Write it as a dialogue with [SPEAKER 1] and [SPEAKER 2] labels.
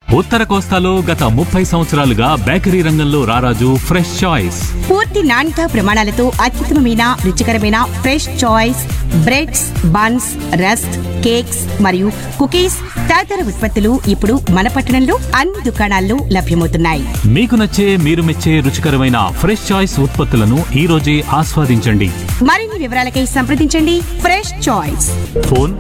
[SPEAKER 1] ఉత్తర కోస్తాలో గత 30 సంవత్సరాలుగా బేకరీ రంగంలో రారాజు ఫ్రెష్ చాయిస్.
[SPEAKER 2] పూర్తి నాణ్యతా ప్రమాణాలతో అత్యుత్తమమైన రుచికరమైన fresh choice breads, buns, rusk, cakes మరియు కుకీస్ తదితర ఉత్పత్తులు ఇప్పుడు మన పట్టణంలో అన్ని దుకాణాల్లో లభ్యమవుతున్నాయి.
[SPEAKER 1] మీకు నచ్చే, మీరు మెచ్చే రుచికరమైన ఫ్రెష్ చాయిస్ ఉత్పత్తులను ఈ రోజే ఆస్వాదించండి.
[SPEAKER 2] మరిన్ని వివరాలకై సంప్రదించండి ఫ్రెష్ చాయిస్.
[SPEAKER 1] ఫోన్